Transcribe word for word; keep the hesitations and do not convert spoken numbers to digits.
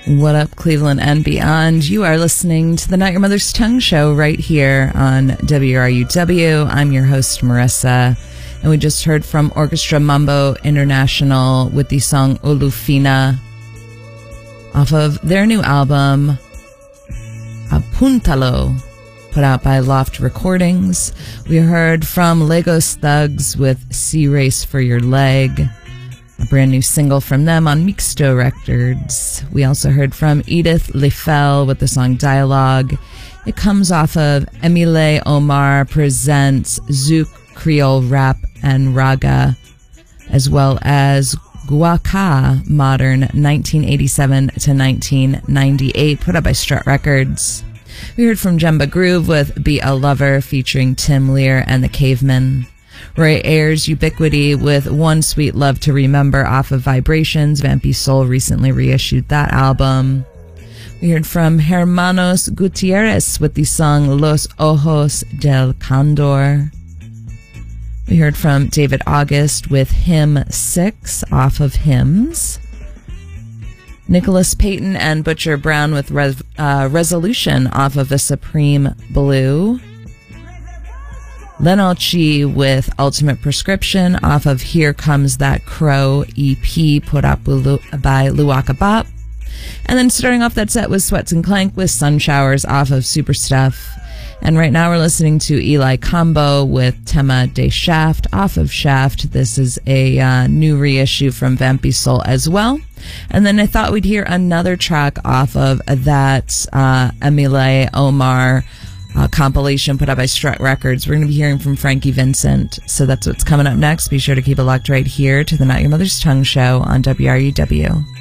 What up, Cleveland and beyond? You are listening to the Not Your Mother's Tongue Show right here on W R U W. I'm your host, Marissa, and we just heard from Orchestra Mambo International with the song Olufina off of their new album, Apuntalo, put out by Loft Recordings. We heard from Lagos Thugs with Sea Race for Your Leg, a brand new single from them on Mixto Records. We also heard from Edith Lefel with the song Dialogue. It comes off of Emile Omar Presents Zouk Creole Rap and Raga, as well as Guaca Modern nineteen eighty-seven to nineteen ninety-eight, put out by Strut Records. We heard from Jemba Groove with Be a Lover featuring Tim Lear and the Cavemen. Roy Ayers Ubiquity with One Sweet Love to Remember off of Vibrations. Vampy Soul recently reissued that album. We heard from Hermanos Gutierrez with the song Los Ojos del Condor. We heard from David August with Hymn six off of Hymns. Nicholas Payton and Butcher Brown with Res- uh, Resolution off of The Supreme Blue. Lenalchi with Ultimate Prescription off of Here Comes That Crow E P put out by Luaka Bop. And then starting off that set was Sweats and Clank with Sun Showers off of Super Stuff. And right now we're listening to Eli Combo with Tema de Shaft off of Shaft. This is a uh, new reissue from Vampy Soul as well. And then I thought we'd hear another track off of that uh, Emile Omar Uh, compilation put out by Strut Records. We're going to be hearing from Frankie Vincent. So that's what's coming up next. Be sure to keep it locked right here to the Not Your Mother's Tongue Show on W R U W.